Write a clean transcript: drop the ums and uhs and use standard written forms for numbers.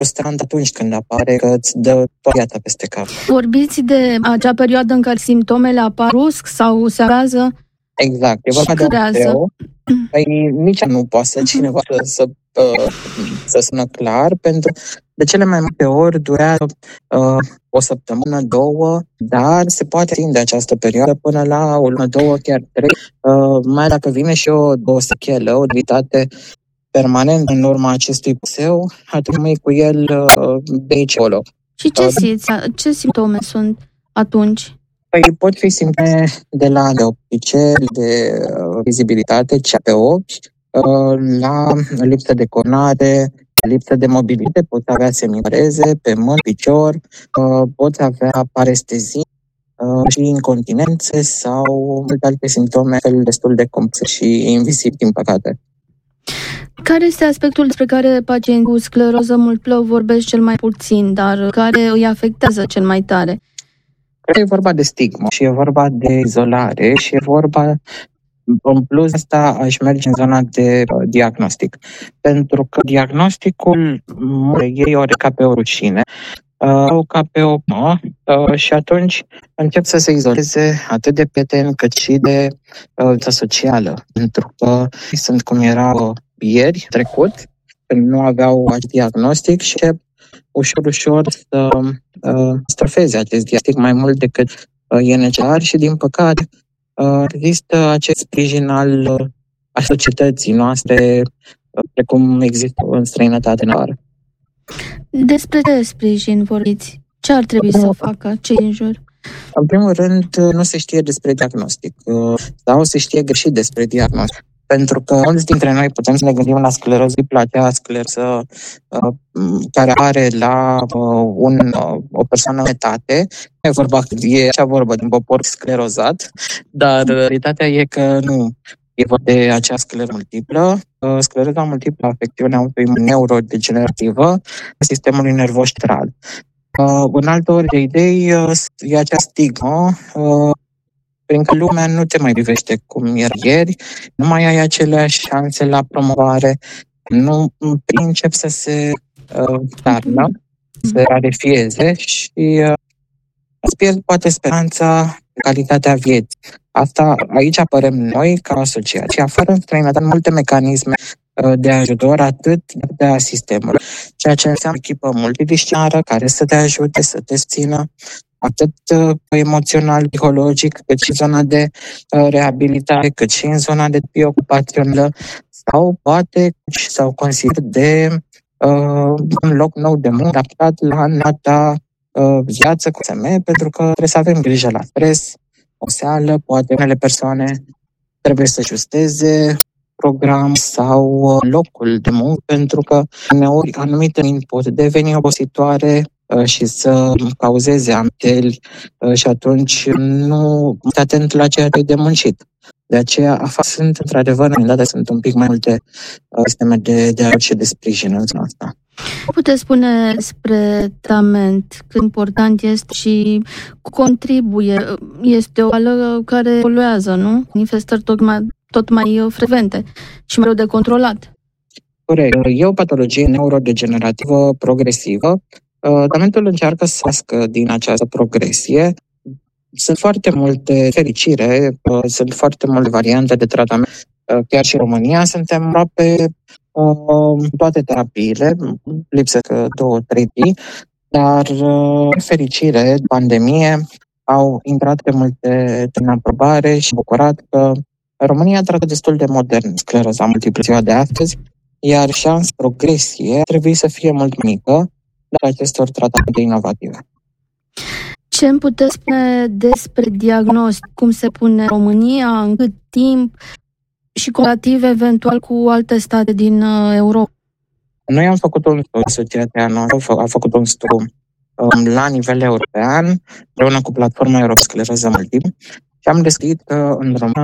frustrant atunci când apare că îți dă toată peste cap. Vorbiți de acea perioadă în care simptomele apar brusc sau se agrează? Exact, e vorba de un greu. Păi nici nu poate să cineva să spună clar, pentru de cele mai multe ori durează o săptămână, 2, dar se poate ține de această perioadă până la o lună, 2, chiar 3, mai dacă vine și o sechelă, o debilitate permanent în urma acestui puseu, atunci mai cu el de aici acolo. Și ce simptome sunt atunci? Păi pot fi simptome de la optice, de vizibilitate, cea pe ochi, la lipsă de coordonare, lipsă de mobilitate, poți avea semipareze pe mâini, picior, poți avea parestezii și incontinențe sau multe alte simptome destul de complexe și invizibile, din păcate. Care este aspectul despre care pacienții cu scleroză multiplă vorbesc cel mai puțin, dar care îi afectează cel mai tare? E vorba de stigmă și e vorba de izolare și e vorba, în plus asta, aș merge în zona de diagnostic. Pentru că diagnosticul ei ori ca pe o rușine, sau ca pe o și atunci încep să se izoleze atât de prieteni cât și de socială. Pentru că sunt cum erau ieri trecut, când nu aveau acest diagnostic și ușor să străfeze acest diagnostic mai mult decât e necesar și, din păcate, există acest sprijin al societății noastre, precum există în străinătate în afară. Despre ce sprijin vorbiți? Ce ar trebui să facă cei din jur? În primul rând, nu se știe despre diagnostic sau se știe greșit despre diagnostic. Pentru că mulți dintre noi putem să ne gândim la scleroză multiplă, acea scleroză care are la o persoană etate. E acea vorbă din popor sclerozat, dar realitatea e că nu e vorba de acea scleroză multiplă. Scleroza multiplă, afecțiune autoimună neurodegenerativă a sistemului nervos central. În altă ori de idei, e acea stigmă prin că lumea nu te mai privește cum era ieri, nu mai ai aceleași șanse la promovare, nu încep să se tarnă, să rarefieze și îți pierd poate speranța, calitatea vieții. Asta, aici apărăm noi ca asociație. Afară în străinătate multe mecanisme de ajutor, atât de a sistemului, ceea ce înseamnă echipă multidisciplinară care să te ajute, să te susțină, atât emoțional, psihologic, cât și în zona de reabilitare, cât și în zona de ocupațională sau poate sau consider de un loc nou de muncă adaptat la nata viață cu femeie, pentru că trebuie să avem grijă la stres, oboseală, poate unele persoane trebuie să ajusteze program sau locul de muncă, pentru că uneori anumite pot deveni obositoare și să cauzeze amteli și atunci nu sunt atent la ceea ce e de muncit. De aceea sunt într-adevăr, sunt un pic mai multe sisteme de ajutor și de sprijin în zona asta. Puteți spune despre tratament, cât important este și contribuie? Este o boală care evoluează, nu? Manifestări tot mai frecvente și mai greu de controlat. Corect. E o patologie neurodegenerativă progresivă. Tratamentul încearcă să iască din această progresie. Sunt foarte multe fericire, sunt foarte multe variante de tratament. Chiar și în România suntem aproape toate terapiile, lipsesc 2-3 zi, dar în fericire, pandemie, au intrat pe multe în aprobare și bucurat că România trată destul de modern scleroza multiplă ziua de astăzi, iar șansa progresie trebuie să fie mult mică la acestor tratamente inovative. Ce îmi puteți spune despre diagnostic? Cum se pune în România? În cât timp? Și comparativ eventual cu alte state din Europa? Noi am făcut un studiu, societatea noastră a făcut un studiu la nivel european, împreună cu platforma Europeană Scleroză Multiplă, și am descris că în România